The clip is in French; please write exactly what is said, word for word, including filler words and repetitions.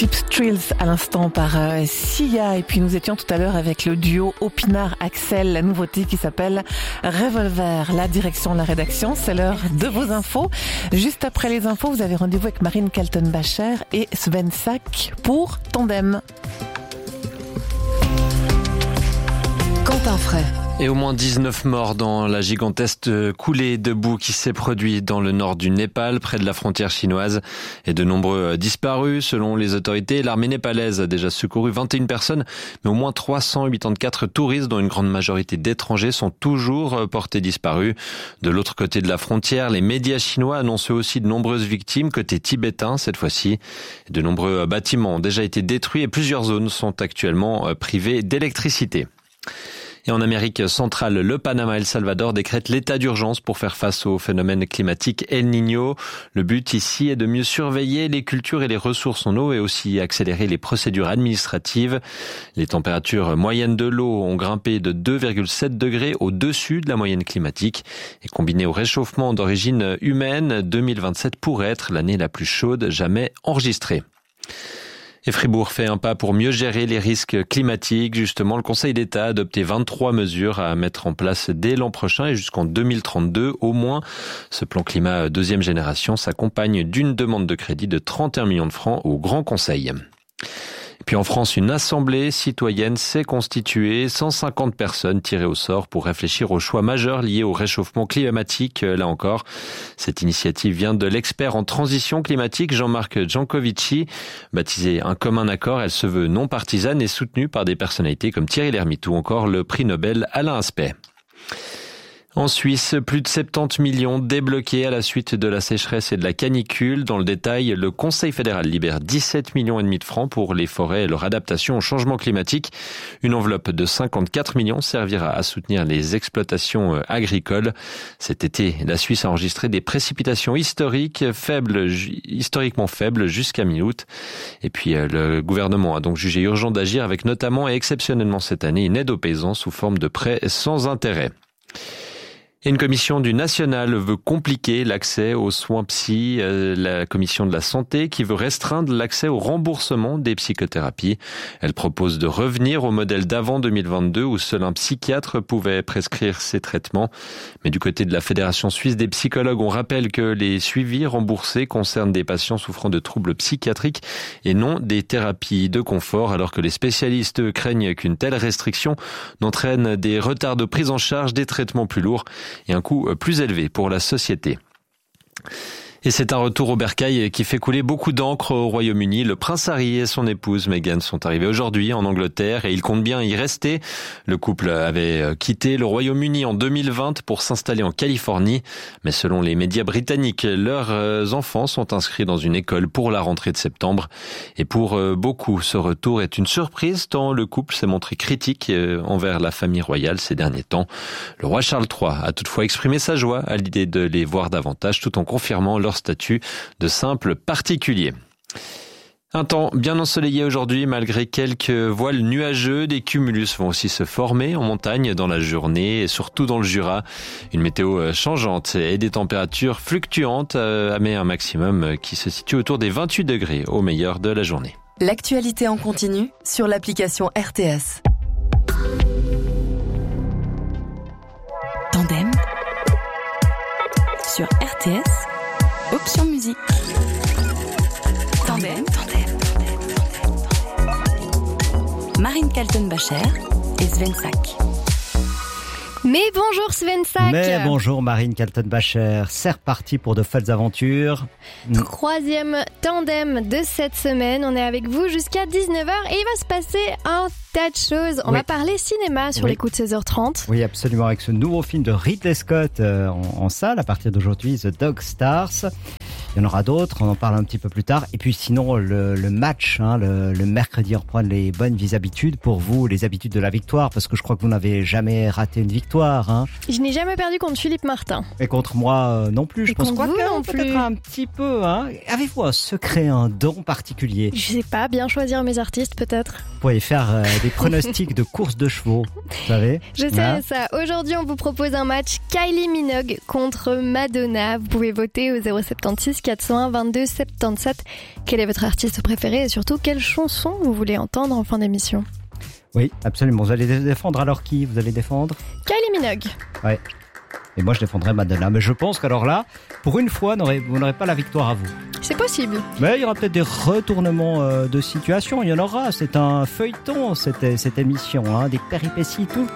Cheap Thrills à l'instant par euh, Sia. Et puis nous étions tout à l'heure avec le duo Opinard-Axel, la nouveauté qui s'appelle Revolver. La direction, la rédaction, c'est l'heure de vos infos. Juste après les infos, vous avez rendez-vous avec Marine Kaltenbacher et Sven Sack pour Tandem. Quentin Fray. Et au moins dix-neuf morts dans la gigantesque coulée de boue qui s'est produite dans le nord du Népal, près de la frontière chinoise, et de nombreux disparus. Selon les autorités, l'armée népalaise a déjà secouru vingt et une personnes, mais au moins trois cent quatre-vingt-quatorze touristes, dont une grande majorité d'étrangers, sont toujours portés disparus. De l'autre côté de la frontière, les médias chinois annoncent aussi de nombreuses victimes, côté tibétain cette fois-ci. De nombreux bâtiments ont déjà été détruits et plusieurs zones sont actuellement privées d'électricité. Et en Amérique centrale, le Panama et le Salvador décrètent l'état d'urgence pour faire face au phénomène climatique El Niño. Le but ici est de mieux surveiller les cultures et les ressources en eau et aussi accélérer les procédures administratives. Les températures moyennes de l'eau ont grimpé de deux virgule sept degrés au-dessus de la moyenne climatique. Et combiné au réchauffement d'origine humaine, deux mille vingt-sept pourrait être l'année la plus chaude jamais enregistrée. Et Fribourg fait un pas pour mieux gérer les risques climatiques. Justement, le Conseil d'État a adopté vingt-trois mesures à mettre en place dès l'an prochain et jusqu'en deux mille trente-deux au moins. Ce plan climat deuxième génération s'accompagne d'une demande de crédit de trente et un millions de francs au Grand Conseil. Et puis en France, une assemblée citoyenne s'est constituée, cent cinquante personnes tirées au sort pour réfléchir aux choix majeurs liés au réchauffement climatique. Là encore, cette initiative vient de l'expert en transition climatique Jean-Marc Jancovici. Baptisée Un commun accord, elle se veut non partisane et soutenue par des personnalités comme Thierry Lhermitte ou encore le prix Nobel Alain Aspect. En Suisse, plus de soixante-dix millions débloqués à la suite de la sécheresse et de la canicule. Dans le détail, le Conseil fédéral libère dix-sept millions et demi de francs pour les forêts et leur adaptation au changement climatique. Une enveloppe de cinquante-quatre millions servira à soutenir les exploitations agricoles. Cet été, la Suisse a enregistré des précipitations historiques faibles, historiquement faibles jusqu'à mi-août. Et puis, le gouvernement a donc jugé urgent d'agir avec notamment et exceptionnellement cette année une aide aux paysans sous forme de prêts sans intérêt. Et une commission du national veut compliquer l'accès aux soins psy, euh, la commission de la santé qui veut restreindre l'accès au remboursement des psychothérapies. Elle propose de revenir au modèle d'avant deux mille vingt-deux où seul un psychiatre pouvait prescrire ces traitements. Mais du côté de la Fédération suisse des psychologues, on rappelle que les suivis remboursés concernent des patients souffrant de troubles psychiatriques et non des thérapies de confort, alors que les spécialistes craignent qu'une telle restriction n'entraîne des retards de prise en charge, des traitements plus lourds et un coût plus élevé pour la société. Et c'est un retour au bercail qui fait couler beaucoup d'encre au Royaume-Uni. Le prince Harry et son épouse Meghan sont arrivés aujourd'hui en Angleterre et ils comptent bien y rester. Le couple avait quitté le Royaume-Uni en deux mille vingt pour s'installer en Californie. Mais selon les médias britanniques, leurs enfants sont inscrits dans une école pour la rentrée de septembre. Et pour beaucoup, ce retour est une surprise tant le couple s'est montré critique envers la famille royale ces derniers temps. Le roi Charles trois a toutefois exprimé sa joie à l'idée de les voir davantage tout en confirmant leur statut de simple particulier. Un temps bien ensoleillé aujourd'hui malgré quelques voiles nuageux. Des cumulus vont aussi se former en montagne dans la journée et surtout dans le Jura. Une météo changeante et des températures fluctuantes mais un maximum qui se situe autour des vingt-huit degrés au meilleur de la journée. L'actualité en continu sur l'application R T S. Tandem sur R T S. Option musique. Tandem, tandem, tandem. Marine Kaltenbacher et Sven Sack. Mais bonjour Sven Sack. Mais bonjour Marine Kaltenbacher. C'est reparti pour de folles aventures. Troisième tandem de cette semaine. On est avec vous jusqu'à dix-neuf heures et il va se passer un tas de choses. On oui. va parler cinéma sur oui. les coups de seize heures trente. Oui, absolument. Avec ce nouveau film de Ridley Scott euh, en, en salle à partir d'aujourd'hui, The Dog Stars. Il y en aura d'autres, on en parle un petit peu plus tard. Et puis sinon, le, le match, hein, le, le mercredi, on reprend les bonnes vieilles habitudes. Pour vous, les habitudes de la victoire, parce que je crois que vous n'avez jamais raté une victoire. Hein. Je n'ai jamais perdu contre Philippe Martin. Et contre moi euh, non plus. Je Et pense contre vous non peut-être plus. un petit peu. Hein. Avez-vous un secret, un don particulier? Je sais pas, bien choisir mes artistes peut-être. Vous pouvez faire euh, des pronostics de course de chevaux, vous savez. Je sais hein ça. Aujourd'hui, on vous propose un match Kylie Minogue contre Madonna. Vous pouvez voter au zéro sept six quatre zéro un vingt-deux soixante-dix-sept. Quel est votre artiste préféré et surtout quelle chanson vous voulez entendre en fin d'émission? Oui, absolument. Vous allez défendre alors qui? Vous allez défendre Kylie Minogue. Ouais. Et moi, je défendrai Madonna. Mais je pense qu'alors là, pour une fois, vous n'aurez pas la victoire à vous. C'est possible. Mais il y aura peut-être des retournements de situation. Il y en aura. C'est un feuilleton, cette, cette émission. Hein, des péripéties tout